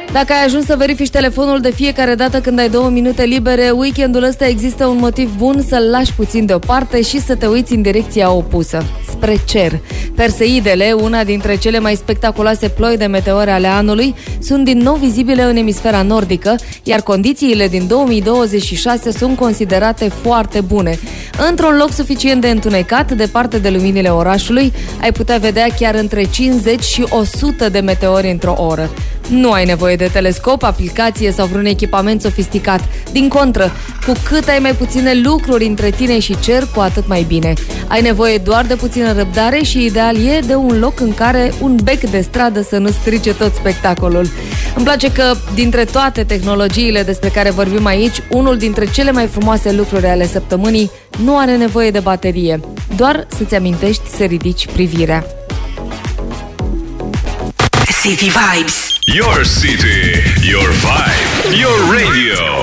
Dacă ai ajuns să verifici telefonul de fiecare dată când ai 2 minute libere, weekendul ăsta există un motiv bun să-l lași puțin deoparte și să te uiți în direcția opusă, spre cer. Perseidele, una dintre cele mai spectaculoase ploi de meteore ale anului, sunt din nou vizibile în emisfera nordică, iar condițiile din 2026 sunt considerate foarte bune. Într-un loc suficient de întunecat, departe de luminile orașului, ai putea vedea chiar între 50 și 100 de meteori într-o oră. Nu ai nevoie de telescop, aplicație sau vreun echipament sofisticat. Din contră, cu cât ai mai puține lucruri între tine și cer, cu atât mai bine. Ai nevoie doar de puțină răbdare și ideal e de un loc în care un bec de stradă să nu strice tot spectacolul. Îmi place că, dintre toate tehnologiile despre care vorbim aici, unul dintre cele mai frumoase lucruri ale săptămânii nu are nevoie de baterie. Doar să-ți amintești să ridici privirea. City Vibes. Your city, your vibe, your radio.